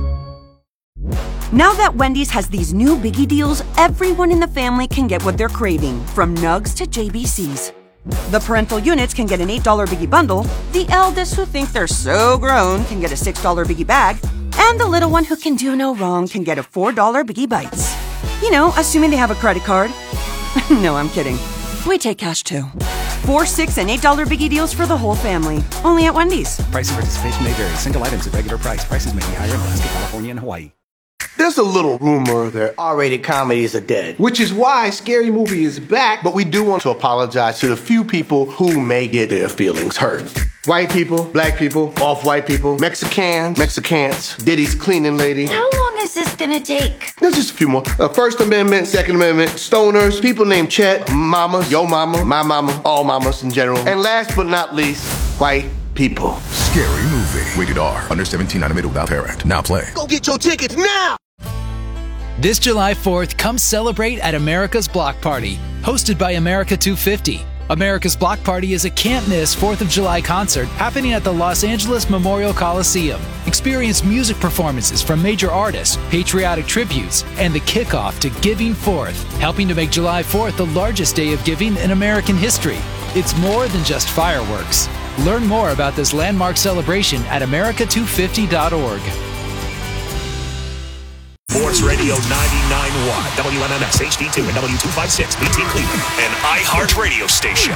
Now that Wendy's has these new biggie deals, everyone in the family can get what they're craving, from nugs to JBCs. The parental units can get an $8 biggie bundle, the eldest who think they're so grown can get a $6 biggie bag, and the little one who can do no wrong can get a $4 biggie bites. You know, assuming they have a credit card. No, I'm kidding. We take cash too. 4, 6, and $8 biggie deals for the whole family. Only at Wendy's. Price and participation may vary. Single items at regular price. Prices may be higher in Alaska, California, and Hawaii. There's a little rumor that R-rated comedies are dead, which is why Scary Movie is back, but we do want to apologize to the few people who may get their feelings hurt. White people, black people, off-white people, Mexicans, Diddy's cleaning lady. How long is this gonna take? There's just a few more. First Amendment, Second Amendment, stoners, people named Chet, mamas, yo mama, my mama, all mamas in general. And last but not least, white people. Scary Movie. Rated R. Under 17, animated without hair act. Now play. Go get your tickets now! This July 4th, come celebrate at America's Block Party, hosted by America 250. America's Block Party is a can't-miss 4th of July concert happening at the Los Angeles Memorial Coliseum. Experience music performances from major artists, patriotic tributes, and the kickoff to Giving Forth, helping to make July 4th the largest day of giving in American history. It's more than just fireworks. Learn more about this landmark celebration at america250.org. Sports Radio 99.1, WMMS HD2 and W256 BT Cleveland, an iHeart radio station.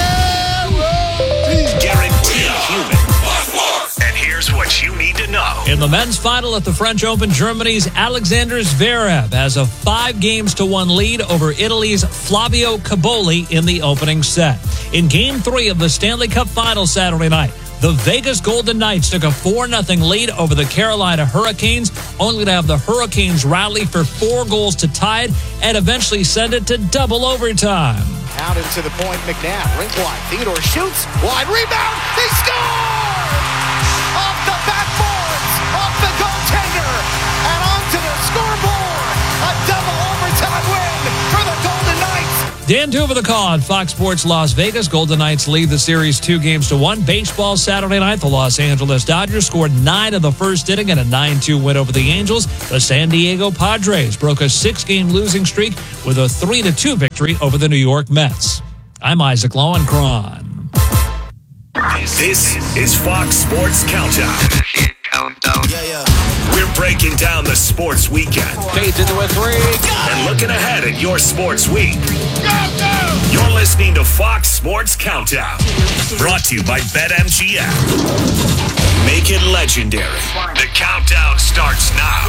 Guaranteed human. And here's what you need to know. In the men's final at the French Open, Germany's Alexander Zverev has a 5-1 lead over Italy's Flavio Caboli in the opening set. In Game 3 of the Stanley Cup Final Saturday night, the Vegas Golden Knights took a 4-0 lead over the Carolina Hurricanes, only to have the Hurricanes rally for 4 goals to tie it and eventually send it to double overtime. Out into the point, McNabb, rink wide. Theodore shoots, wide rebound, they score! Off the backboards, off the goaltender, and onto the scoreboard. A double overtime win for the Golden Knights. Dan Tuva the call on Fox Sports Las Vegas. Golden Knights lead the series 2-1. Baseball Saturday night, the Los Angeles Dodgers scored 9 of the first inning in a 9-2 win over the Angels. The San Diego Padres broke a 6-game losing streak with a 3-2 victory over the New York Mets. I'm Isaac Lowenkron. This is Fox Sports Countdown. We're breaking down the sports weekend. Fades into a 3. And looking ahead at your sports week. You're listening to Fox Sports Countdown. Brought to you by BetMGM. Make it legendary. The countdown starts now.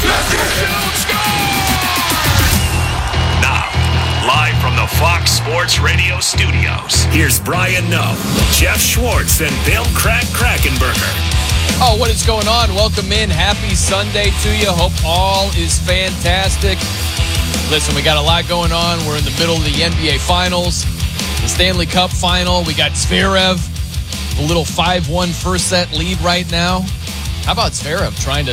Now, live from the Fox Sports Radio studios, here's Brian Noe, Jeff Schwartz, and Bill Krackenberger. Oh, what is going on? Welcome in. Happy Sunday to you. Hope all is fantastic. Listen, we got a lot going on. We're in the middle of the NBA Finals, the Stanley Cup Final. We got Zverev, a little 5-1 first set lead right now. How about Zverev trying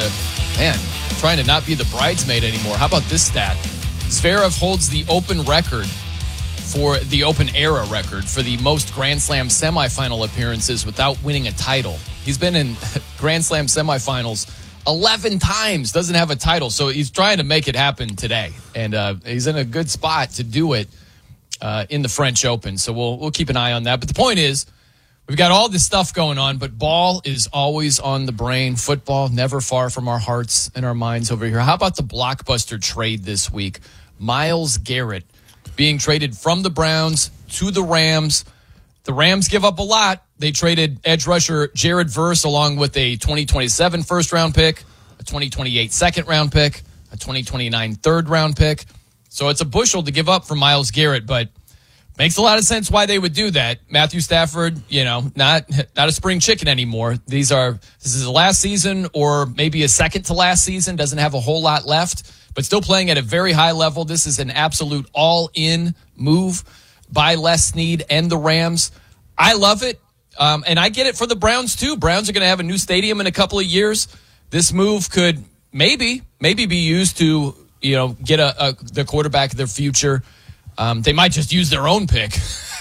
to not be the bridesmaid anymore? How about this stat? Zverev holds the Open record for the Open era record for the most Grand Slam semifinal appearances without winning a title. He's been in Grand Slam semifinals 11 times, doesn't have a title. So he's trying to make it happen today. And he's in a good spot to do it in the French Open. So we'll keep an eye on that. But the point is, we've got all this stuff going on, but ball is always on the brain. Football, never far from our hearts and our minds over here. How about the blockbuster trade this week? Myles Garrett being traded from the Browns to the Rams. The Rams give up a lot. They traded edge rusher Jared Verse along with a 2027 first-round pick, a 2028 second-round pick, a 2029 third-round pick. So it's a bushel to give up for Myles Garrett, but makes a lot of sense why they would do that. Matthew Stafford, not a spring chicken anymore. This is the last season or maybe a second to last season. Doesn't have a whole lot left, but still playing at a very high level. This is an absolute all-in move by Les Snead and the Rams. I love it. And I get it for the Browns too. Browns are going to have a new stadium in a couple of years. This move could maybe be used to, get the quarterback of their future. They might just use their own pick.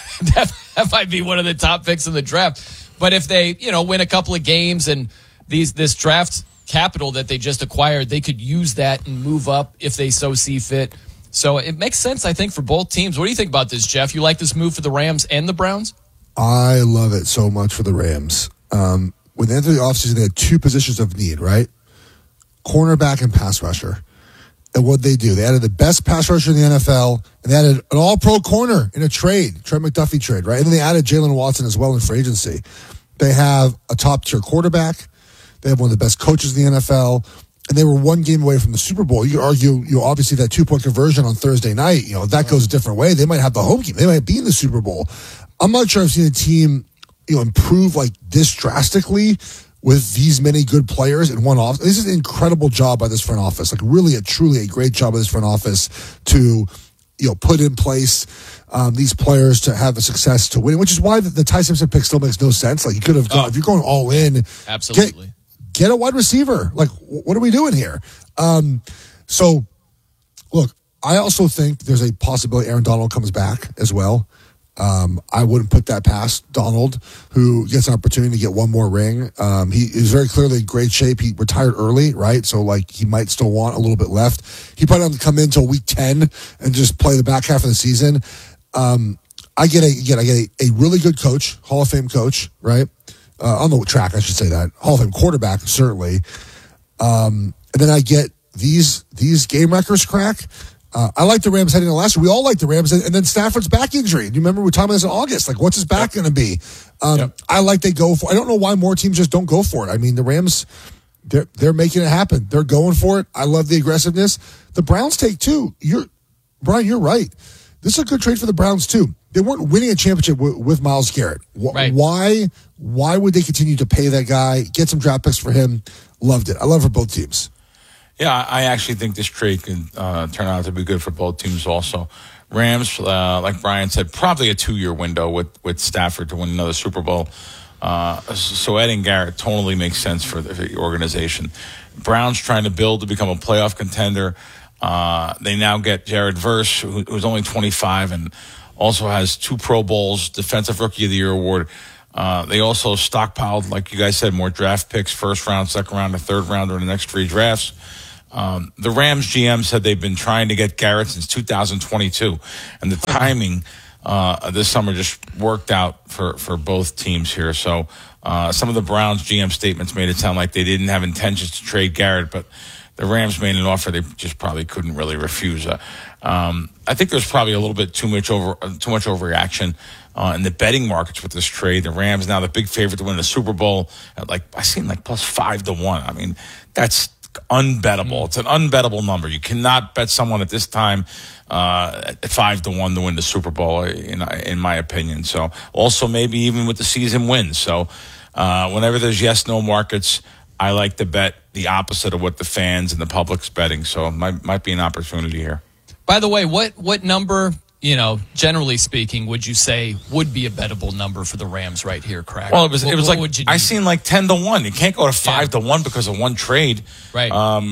that might be one of the top picks in the draft. But if they, win a couple of games and this draft capital that they just acquired, they could use that and move up if they so see fit. So it makes sense, I think, for both teams. What do you think about this, Jeff? You like this move for the Rams and the Browns? I love it so much for the Rams. When they entered the offseason, they had 2 positions of need, right? Cornerback and pass rusher. And what they do, they added the best pass rusher in the NFL, and they added an all-pro corner in a trade, Trent McDuffie trade, right? And then they added Jalen Watson as well in free agency. They have a top-tier quarterback. They have one of the best coaches in the NFL, and they were 1 game away from the Super Bowl. You could argue, obviously that 2-point conversion on Thursday night, if that goes a different way, they might have the home game. They might be in the Super Bowl. I'm not sure I've seen a team, improve like this drastically with these many good players in one office. This is an incredible job by this front office. Like really, truly a great job by this front office to, put in place these players to have a success to win, which is why the Ty Simpson pick still makes no sense. Like you could have gone, if you're going all in, absolutely get a wide receiver. Like what are we doing here? So look, I also think there's a possibility Aaron Donald comes back as well. I wouldn't put that past Donald, who gets an opportunity to get one more ring. He is very clearly in great shape. He retired early, right? So, he might still want a little bit left. He probably doesn't come in until week 10 and just play the back half of the season. I get a really good coach, Hall of Fame coach, right? On the track, I should say that. Hall of Fame quarterback, certainly. And then I get these game wreckers crack. I like the Rams heading to last year. We all like the Rams. And then Stafford's back injury. Do you remember we were talking about this in August? What's his back going to be? I like they go for it. I don't know why more teams just don't go for it. I mean, the Rams, they're making it happen. They're going for it. I love the aggressiveness. The Browns take 2. Brian, you're right. This is a good trade for the Browns, too. They weren't winning a championship with Myles Garrett. Right. Why would they continue to pay that guy, get some draft picks for him? Loved it. I love it for both teams. Yeah, I actually think this trade can turn out to be good for both teams also. Rams, like Brian said, probably a 2-year window with Stafford to win another Super Bowl. So adding Garrett totally makes sense for the organization. Browns trying to build to become a playoff contender. They now get Jared Verse, who's only 25 and also has 2 Pro Bowls, Defensive Rookie of the Year award. They also stockpiled, like you guys said, more draft picks, first round, second round, and third round in the next 3 drafts. The Rams GM said they've been trying to get Garrett since 2022, and the timing this summer just worked out for both teams here. So some of the Browns GM statements made it sound like they didn't have intentions to trade Garrett, but the Rams made an offer they just probably couldn't really refuse. I think there's probably a little bit too much overreaction in the betting markets with this trade. The Rams now the big favorite to win the Super Bowl at I seen plus 5-1. I mean, that's unbettable. It's an unbettable number. You cannot bet someone at this time at 5-1 to win the Super Bowl, in my opinion. So also maybe even with the season wins. So whenever there's yes/no markets, I like to bet the opposite of what the fans and the public's betting. So it might be an opportunity here. By the way, what number, generally speaking, would you say would be a bettable number for the Rams right here, Crack? Well, it was I seen 10-1. You can't go to 5-1 because of one trade. Right.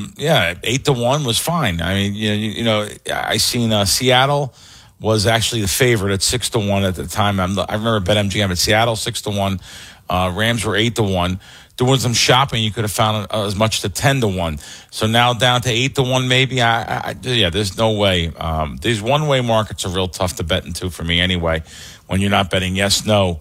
8-1 was fine. I mean, I seen Seattle was actually the favorite at 6-1 at the time. I remember BetMGM at Seattle 6-1. Rams were 8-1. Doing some shopping, you could have found as much to 10-1. So now down to 8-1, maybe. There's no way. These one-way markets are real tough to bet into for me anyway. When you're not betting yes, no.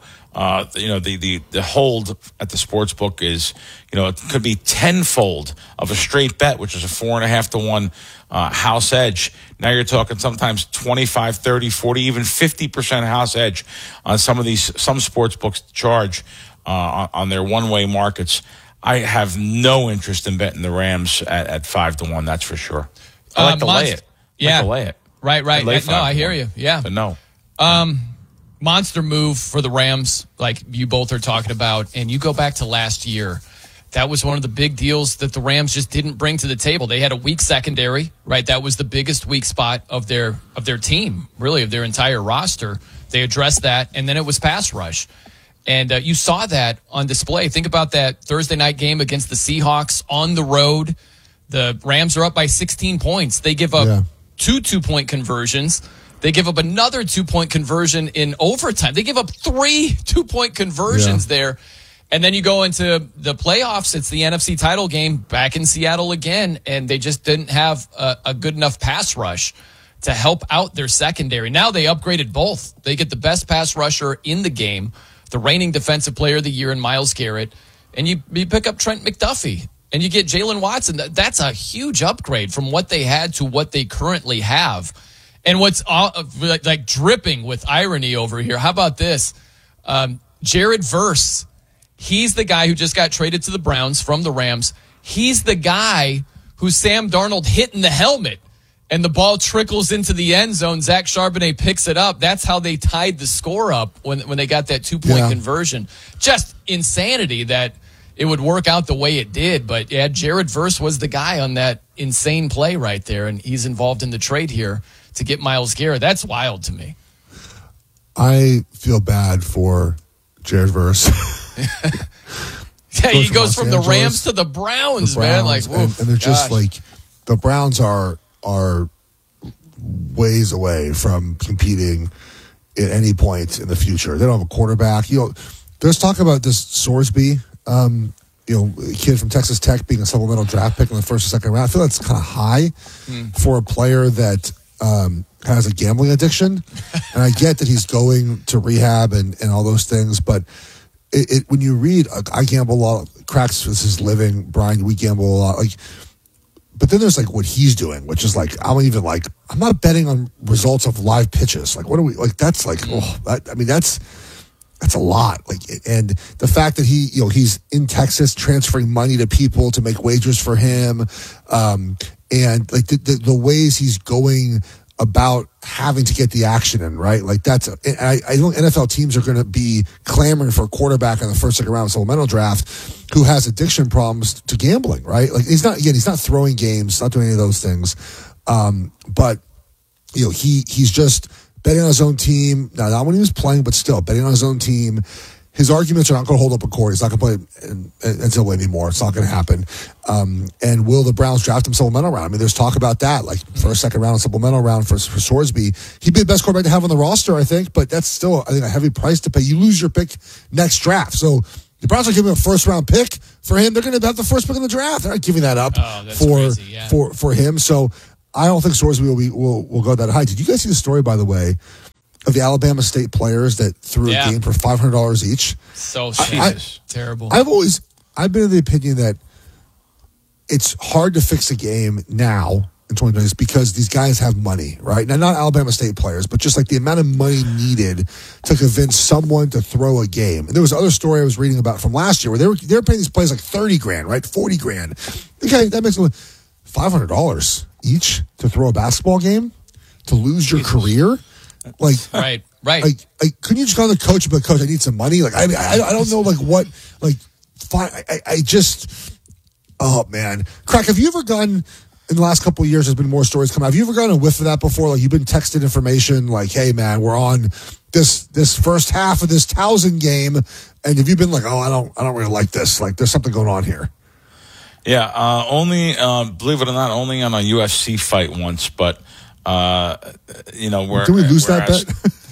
The hold at the sports book is, it could be tenfold of a straight bet, which is a 4.5-1 house edge. Now you're talking sometimes 25, 30, 40, even 50% house edge on some sports books charge on their one-way markets. I have no interest in betting the Rams at 5-1. That's for sure. I like to lay it. Yeah, lay it. Right. No, I hear you. Yeah, but no. Monster move for the Rams, like you both are talking about, and you go back to last year. That was one of the big deals that the Rams just didn't bring to the table. They had a weak secondary, right? That was the biggest weak spot of their team, really, of their entire roster. They addressed that, and then it was pass rush. And you saw that on display. Think about that Thursday night game against the Seahawks on the road. The Rams are up by 16 points. They give up 2 2-point conversions. They give up another 2-point conversion in overtime. They give up 3 2-point conversions there. And then you go into the playoffs. It's the NFC title game back in Seattle again, and they just didn't have a good enough pass rush to help out their secondary. Now they upgraded both. They get the best pass rusher in the game, the reigning defensive player of the year in Myles Garrett, and you pick up Trent McDuffie, and you get Jalen Watson. That's a huge upgrade from what they had to what they currently have. And what's like dripping with irony over here, how about this? Jared Verse, he's the guy who just got traded to the Browns from the Rams. He's the guy who Sam Darnold hit in the helmet, and the ball trickles into the end zone. Zach Charbonnet picks it up. That's how they tied the score up when they got that 2-point conversion. Just insanity that it would work out the way it did. But, yeah, Jared Verse was the guy on that insane play right there, and he's involved in the trade here to get Myles Garrett. That's wild to me. I feel bad for Jared Verse. Yeah, he goes from the Rams to the Browns, man. Like, and they're just like, the Browns are ways away from competing at any point in the future. They don't have a quarterback. There's talk about this Sorsby, a kid from Texas Tech being a supplemental draft pick in the first or second round. I feel that's kind of high for a player that has a gambling addiction. And I get that he's going to rehab and all those things, but when you read, I gamble a lot. Cracks, this is living. Brian, we gamble a lot. But then there's what he's doing, which is I'm not betting on results of live pitches. What are we that's that's a lot. And the fact that he's in Texas transferring money to people to make wagers for him, and the ways he's going about having to get the action in, right? I think NFL teams are going to be clamoring for a quarterback in the first, second round supplemental draft who has addiction problems to gambling, right? He's not throwing games, not doing any of those things. But he's just betting on his own team. Now, not when he was playing, but still betting on his own team. His arguments are not going to hold up in court. He's not going to play in NCAA anymore. It's not going to happen. And will the Browns draft him supplemental round? I mean, there's talk about that, like first, second round, supplemental round for Sorsby. He'd be the best quarterback to have on the roster, I think, but that's still, I think, a heavy price to pay. You lose your pick next draft. So the Browns are giving a first-round pick for him. They're going to have the first pick in the draft. They're not giving that up for him. So I don't think Sorsby will go that high. Did you guys see the story, by the way, of the Alabama State players that threw a game for $500 each? So terrible. I've been of the opinion that it's hard to fix a game now in 2020 because these guys have money, right? Now, not Alabama State players, but just like the amount of money needed to convince someone to throw a game. And there was another story I was reading about from last year where they were paying these players like $30,000, right? $40,000. Okay, that makes $500 each to throw a basketball game, to lose your career. Like, right. Like, couldn't you just go to the coach and be like, Coach, I need some money? Like, I mean, I don't know, like, what, like, fine. I just, oh, man. Crack, have you ever gotten, in the last couple of years, there's been more stories come out. Have you ever gotten a whiff of that before? Like, you've been texted information like, hey, man, we're on this first half of this Towson game. And have you been like, oh, I don't really like this. Like, there's something going on here. Yeah, only, believe it or not, only on a UFC fight once, but, where. Did we lose that bet?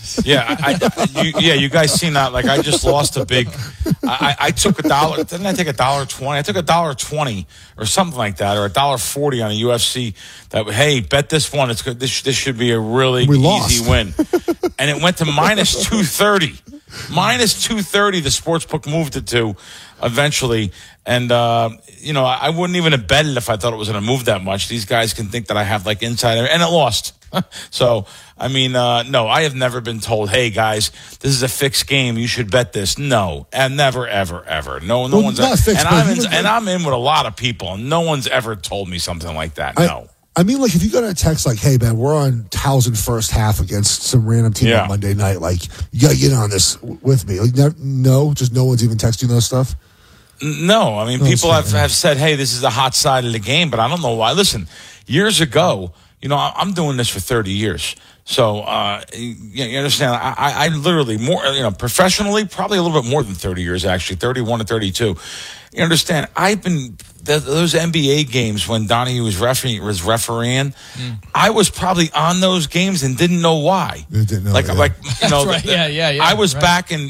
Yeah, you guys seen that? Like, I just lost a big. I took $1. Didn't I take $1.20? I took $1.20 or something like that, or $1.40 on a UFC. That hey, bet this one. It's good. This should be a really easy win, and it went to minus 230. Minus 230. The sportsbook moved it to eventually. And, I wouldn't even have betted if I thought it was going to move that much. These guys can think that I have, like, insider, and it lost. So, I mean, no, I have never been told, hey, guys, this is a fixed game. You should bet this. No, and never, ever, ever. No one's ever. Fixed, and I'm in with a lot of people, and no one's ever told me something like that. No. I mean, like, if you got a text like, hey, man, we're on Towson first half against some random team on Monday night, like, you got to get on this with me. Like, no, just no one's even texting those stuff? No, I mean, people have said, hey, this is the hot side of the game, but I don't know why. Listen, years ago, I'm doing this for 30 years. So, you understand, I literally professionally, probably a little bit more than 30 years, actually, 31 to 32. You understand, I've been, those NBA games when Donahue was refereeing, I was probably on those games and didn't know why. You didn't know, right. Yeah. I was back in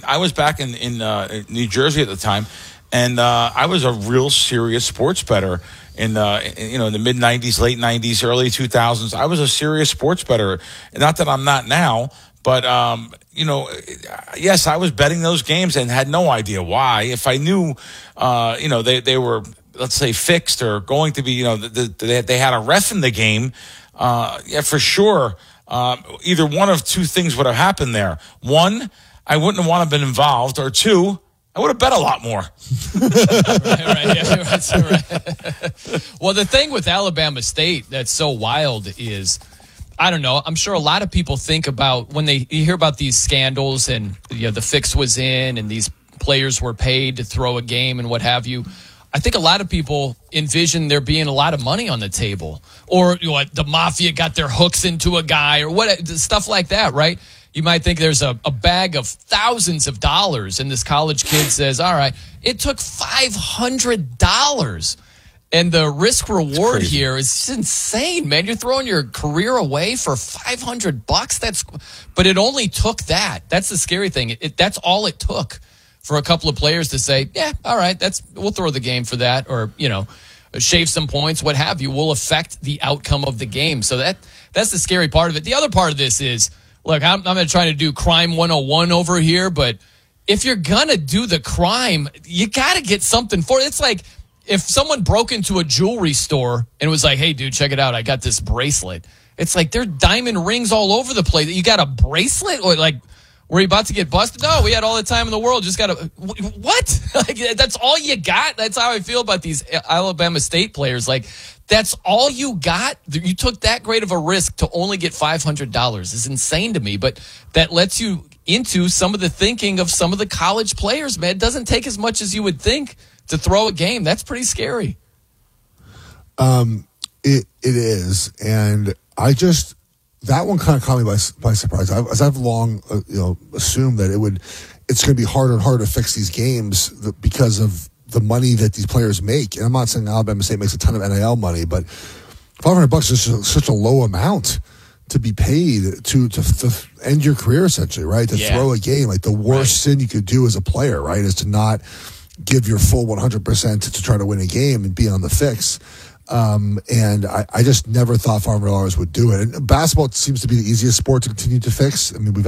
New Jersey at the time. And I was a real serious sports bettor in the mid 90s, late 90s, early 2000s. I was a serious sports bettor. Not that I'm not now, but yes, I was betting those games and had no idea why. If I knew, they were, let's say, fixed or going to be, they had a ref in the game. For sure. Either one of two things would have happened there. One, I wouldn't want to have been involved, or two, I would have bet a lot more. Right. Well, the thing with Alabama State that's so wild is, I don't know, I'm sure a lot of people think about when you hear about these scandals and the fix was in and these players were paid to throw a game and what have you. I think a lot of people envision there being a lot of money on the table, or the mafia got their hooks into a guy or what, stuff like that, right? You might think there's a bag of thousands of dollars, and this college kid says, all right, it took $500. And the risk reward here is insane, man. You're throwing your career away for $500. But it only took that. That's the scary thing. That's all it took for a couple of players to say, yeah, all right, we'll throw the game for that, or, shave some points, what have you, will affect the outcome of the game. So that's the scary part of it. The other part of this is, look, I'm not trying to do crime 101 over here, but if you're going to do the crime, you got to get something for it. It's like if someone broke into a jewelry store and was like, hey, dude, check it out. I got this bracelet. It's like there are diamond rings all over the place. You got a bracelet? Or like, were you about to get busted? No, we had all the time in the world. Just got to, what? Like, that's all you got? That's how I feel about these Alabama State players. Like, that's all you got? You took that great of a risk to only get $500. It's insane to me, but that lets you into some of the thinking of some of the college players, man. It doesn't take as much as you would think to throw a game. That's pretty scary. It is. And I just, that one kind of caught me by surprise. As I've long assumed that it's going to be harder and harder to fix these games because of the money that these players make. And I'm not saying Alabama State makes a ton of NIL money, but $500 is such a low amount to be paid to end your career, essentially, right? To throw a game. Like, the worst sin you could do as a player, right, is to not give your full 100% to try to win a game and be on the fix. And I just never thought $500 would do it. And basketball seems to be the easiest sport to continue to fix. I mean, we've